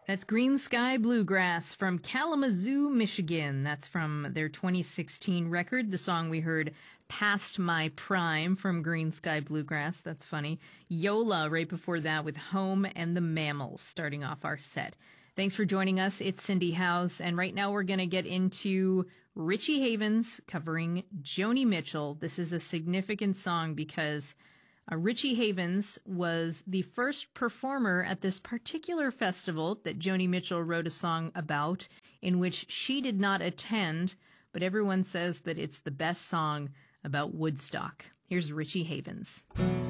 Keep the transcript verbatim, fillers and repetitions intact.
That's Green Sky Bluegrass from Kalamazoo, Michigan. That's from their twenty sixteen record. The song we heard, Past My Prime, from Green Sky Bluegrass. That's funny. Yola right before that with Home and the Mammals starting off our set. Thanks for joining us. It's Cindy Howes, and right now we're going to get into Richie Havens covering Joni Mitchell. This is a significant song because Uh, Richie Havens was the first performer at this particular festival that Joni Mitchell wrote a song about, in which she did not attend, but everyone says that it's the best song about Woodstock. Here's Richie Havens.